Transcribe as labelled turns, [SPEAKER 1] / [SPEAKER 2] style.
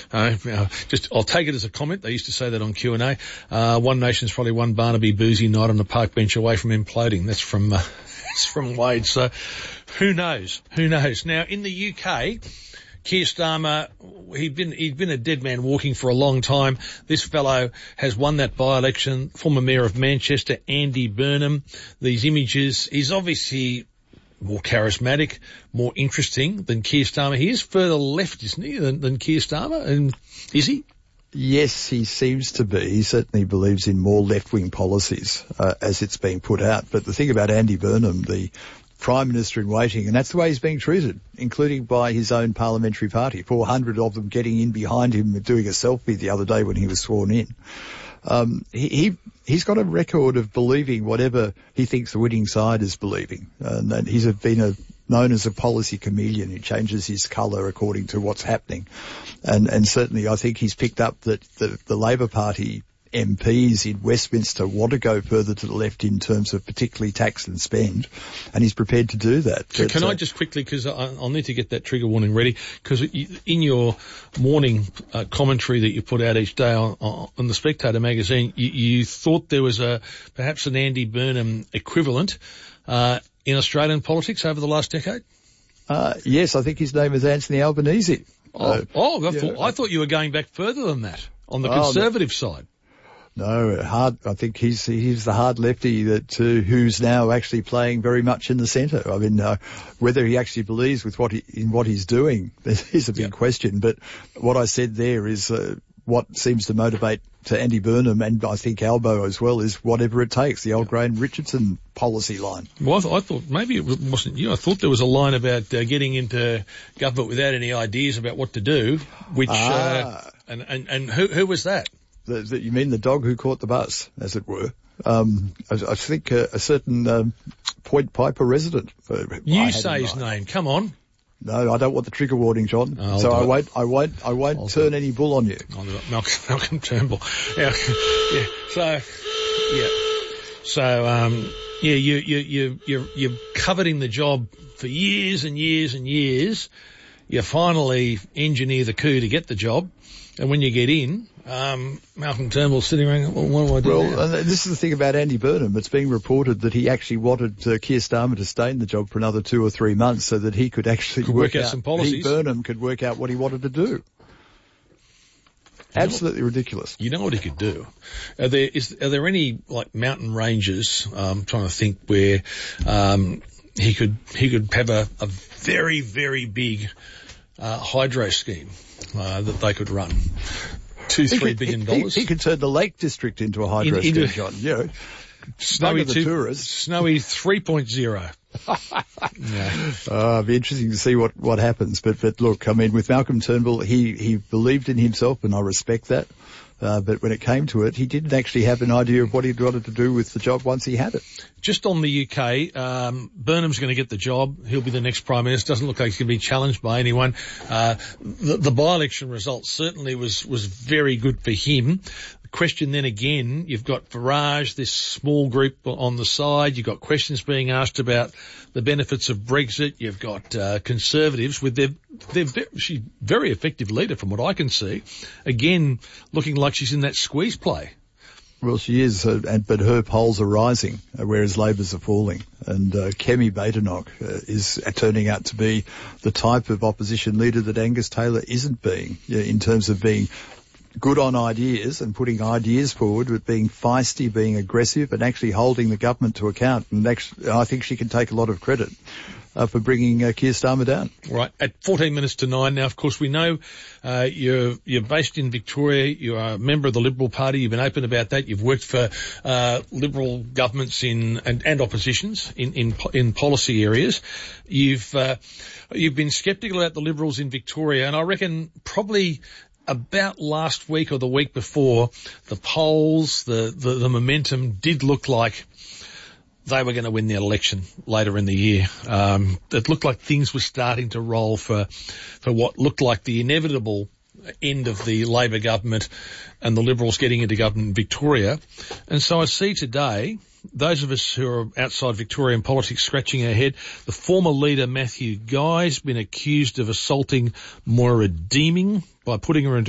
[SPEAKER 1] I'll take it as a comment. They used to say that on Q&A. One Nation's probably one Barnaby boozy night on the park bench away from imploding. That's from it's from Wade. So who knows? Who knows? Now in the UK, Keir Starmer, he'd been a dead man walking for a long time. This fellow has won that by-election. Former Mayor of Manchester, Andy Burnham. These images, he's obviously more charismatic, more interesting than Keir Starmer. He is further left, isn't he, than Keir Starmer? And is he?
[SPEAKER 2] Yes, he seems to be. He certainly believes in more left-wing policies as it's being put out. But the thing about Andy Burnham, the Prime Minister in waiting, and that's the way he's being treated, including by his own parliamentary party, 400 of them getting in behind him and doing a selfie the other day when he was sworn in. He's got a record of believing whatever he thinks the winning side is believing. And he's been known as a policy chameleon. He changes his colour according to what's happening. And certainly I think he's picked up that the Labor Party MPs in Westminster want to go further to the left in terms of particularly tax and spend, and he's prepared to do that.
[SPEAKER 1] Can I just quickly, because I'll need to get that trigger warning ready, because in your morning commentary that you put out each day on the Spectator magazine, you thought there was perhaps an Andy Burnham equivalent in Australian politics over the last decade?
[SPEAKER 2] Yes, I think his name is Anthony Albanese.
[SPEAKER 1] I thought you were going back further than that, on the Conservative side.
[SPEAKER 2] No, I think he's the hard lefty who's now actually playing very much in the centre. I mean, whether he actually believes with in what he's doing is a big question. But what I said there is what seems to motivate to Andy Burnham, and I think Albo as well, is whatever it takes, the old Graham Richardson policy line.
[SPEAKER 1] Well, I thought maybe it wasn't you. I thought there was a line about getting into government without any ideas about what to do, which and who was that?
[SPEAKER 2] You mean the dog who caught the bus, as it were? I think a certain Point Piper resident.
[SPEAKER 1] You say his name. Come on.
[SPEAKER 2] No, I don't want the trigger warning, John. I won't turn any bull on you.
[SPEAKER 1] Malcolm Turnbull. Yeah. You're coveting the job for years and years and years. You finally engineer the coup to get the job, and when you get in, Malcolm Turnbull's sitting around, well, what do I do now?
[SPEAKER 2] Well, this is the thing about Andy Burnham. It's being reported that he actually wanted Keir Starmer to stay in the job for another 2 or 3 months so that he could actually
[SPEAKER 1] work out some policies.
[SPEAKER 2] Burnham could work out what he wanted to do. Absolutely ridiculous.
[SPEAKER 1] You know what he could do? Are there any like mountain ranges? I'm trying to think where he could have a very, very big hydro scheme that they could run. $2-3 billion.
[SPEAKER 2] He could turn the Lake District into a hydro scheme, John. You know,
[SPEAKER 1] Snowy 3.0.
[SPEAKER 2] It'd be interesting to see what happens. But look, I mean, with Malcolm Turnbull, he believed in himself, and I respect that. But when it came to it, he didn't actually have an idea of what he wanted to do with the job once he had it.
[SPEAKER 1] Just on the UK, Burnham's going to get the job. He'll be the next Prime Minister. Doesn't look like he's going to be challenged by anyone. The by-election result certainly was very good for him. The question then again, you've got Farage, this small group on the side. You've got questions being asked about the benefits of Brexit. You've got Conservatives with she's very effective leader from what I can see. Again, looking like she's in that squeeze play.
[SPEAKER 2] Well, she is, but her polls are rising, whereas Labor's are falling. And Kemi Badenoch is turning out to be the type of opposition leader that Angus Taylor isn't being, in terms of being good on ideas and putting ideas forward, but being feisty, being aggressive, and actually holding the government to account. And actually, I think she can take a lot of credit for bringing Keir Starmer down.
[SPEAKER 1] Right. At 14 minutes to 9 now, of course, we know you're based in Victoria. You are a member of the Liberal Party. You've been open about that. You've worked for Liberal governments and oppositions in policy areas. You've been sceptical about the Liberals in Victoria, and I reckon probably about last week or the week before, the polls, the momentum did look like they were going to win the election later in the year. It looked like things were starting to roll for what looked like the inevitable end of the Labor government and the Liberals getting into government in Victoria. And so I see today, those of us who are outside Victorian politics scratching our head, the former leader Matthew Guy's been accused of assaulting Moira Deeming by putting her into